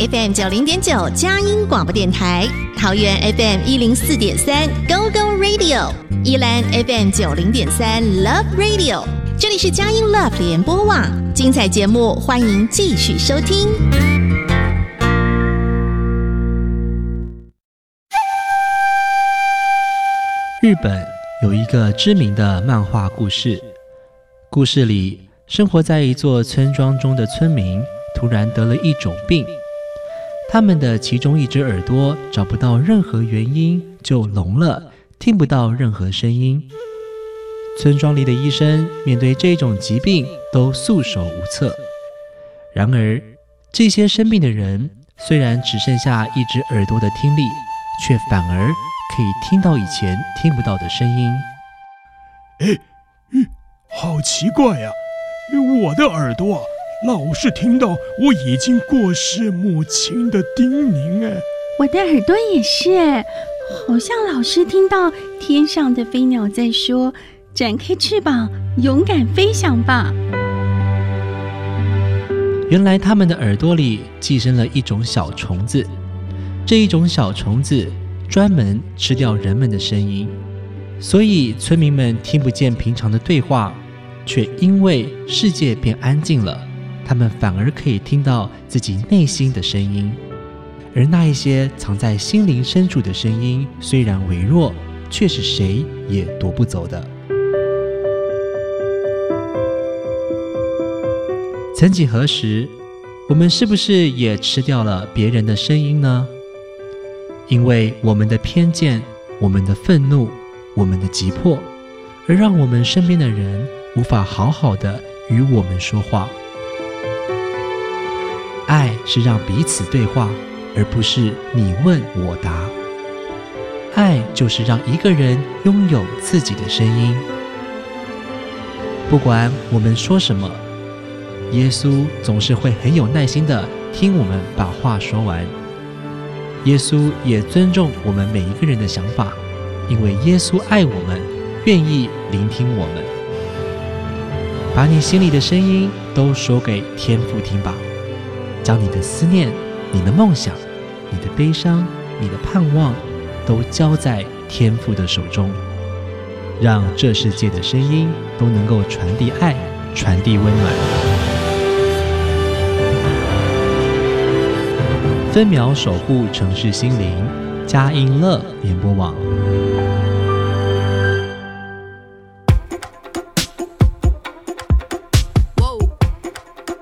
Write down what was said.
FM 90.9佳音广播电台，桃园 FM 104.3 Go Go Radio， 宜兰 FM 90.3 Love Radio。这里是佳音 Love 联播网，精彩节目欢迎继续收听。 日本有一个知名的漫画故事，故事里生活在一座村庄中的村民突然得了一种病，他们的其中一只耳朵找不到任何原因就聋了，听不到任何声音。村庄里的医生面对这种疾病都束手无策。然而，这些生病的人虽然只剩下一只耳朵的听力，却反而可以听到以前听不到的声音。 好奇怪呀！我的耳朵老是听到我已经过世母亲的叮咛。 我的耳朵也是，好像老是听到天上的飞鸟在说：“展开翅膀，勇敢飞翔吧。” 原来他们的耳朵里寄生了一种小虫子，这一种小虫子专门吃掉人们的声音，所以村民们听不见平常的对话，却因为世界变安静了，他们反而可以听到自己内心的声音。而那一些藏在心灵深处的声音，虽然微弱，却是谁也夺不走的。曾几何时，我们是不是也吃掉了别人的声音呢？因为我们的偏见，我们的愤怒，我们的急迫，而让我们身边的人无法好好的与我们说话。爱是让彼此对话，而不是你问我答。爱就是让一个人拥有自己的声音。不管我们说什么，耶稣总是会很有耐心的听我们把话说完。耶稣也尊重我们每一个人的想法，因为耶稣爱我们，愿意聆听我们。把你心里的声音都说给天父听吧，将你的思念、你的梦想、你的悲伤、你的盼望都交在天父的手中，让这世界的声音都能够传递爱，传递温暖。分秒守护城市心灵，佳音乐联播网。